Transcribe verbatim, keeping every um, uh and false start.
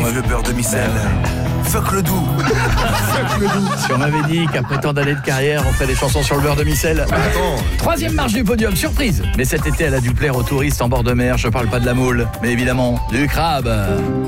le beurre de micelle. Fuck le doux. Fuck le doux. Si on m'avait dit qu'après tant d'années de carrière, on ferait des chansons sur le beurre de micelle. Attends. Troisième marche du podium, surprise. Mais cet été, elle a dû plaire aux touristes en bord de mer. Je parle pas de la moule, mais évidemment du crabe.